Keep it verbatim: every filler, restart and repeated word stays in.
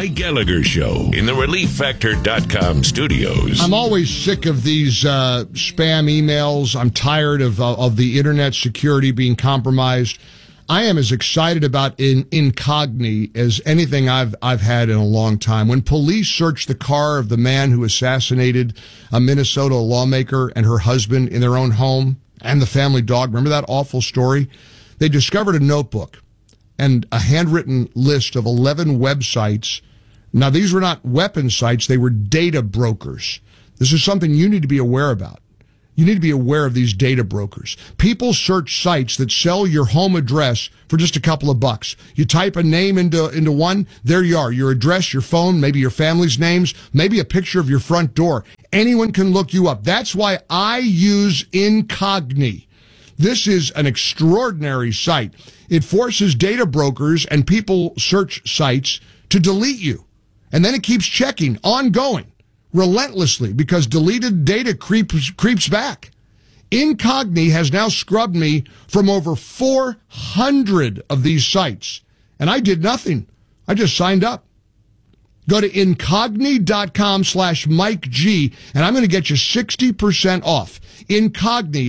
Mike Gallagher Show in the relief factor dot com studios. I'm always sick of these uh, spam emails. I'm tired of uh, of the internet security being compromised. I am as excited about in, Incogni as anything I've I've had in a long time. When police searched the car of the man who assassinated a Minnesota lawmaker and her husband in their own home and the family dog, remember that awful story? They discovered a notebook and a handwritten list of eleven websites. Now, these were not weapon sites. They were data brokers. This is something you need to be aware about. You need to be aware of these data brokers. People search sites that sell your home address for just a couple of bucks. You type a name into into one, there you are. Your address, your phone, maybe your family's names, maybe a picture of your front door. Anyone can look you up. That's why I use Incogni. This is an extraordinary site. It forces data brokers and people search sites to delete you. And then it keeps checking, ongoing, relentlessly, because deleted data creeps, creeps back. Incogni has now scrubbed me from over four hundred of these sites. And I did nothing. I just signed up. Go to Incogni.com slash Mike G, and I'm going to get you sixty percent off. Incogni.